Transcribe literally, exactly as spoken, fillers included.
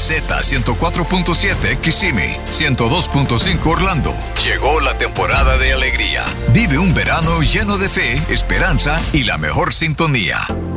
Z ciento cuatro punto siete Kissimmee, ciento dos punto cinco Orlando. Llegó la temporada de alegría. Vive un verano lleno de fe, esperanza y la mejor sintonía.